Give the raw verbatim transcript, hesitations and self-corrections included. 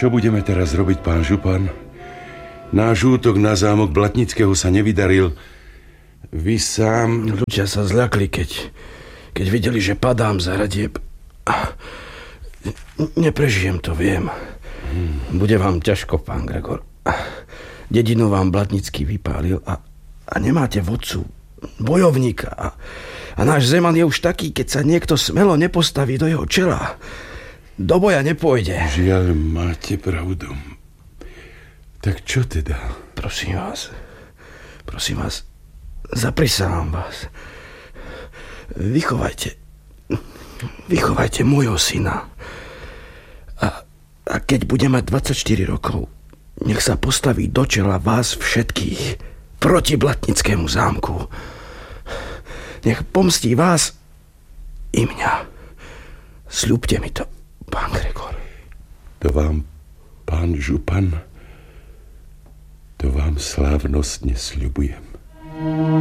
Čo budeme teraz robiť, pán župan? Náš útok na zámok Blatnického sa nevydaril. Vy sám... Ľudia sa zľakli, keď, keď videli, že padám za radieb. Neprežijem to, viem. Hmm. Bude vám ťažko, pán Gregor. Dedinu vám Blatnický vypálil a, a nemáte vodcu, bojovníka. A, a náš Zeman je už taký, keď sa niekto smelo nepostaví do jeho čela. Do boja nepôjde. Žiaľ, máte pravdu. Tak čo teda? Prosím vás, prosím vás, zaprisahám vás. Vychovajte, vychovajte môjho syna. A, a keď bude mať dvadsaťštyri rokov, nech sa postaví do čela vás všetkých proti Blatnickému zámku. Nech pomstí vás i mňa. Sľubte mi to, pán Gregor. To vám, pán župan, to vám slávnostne sľubujem.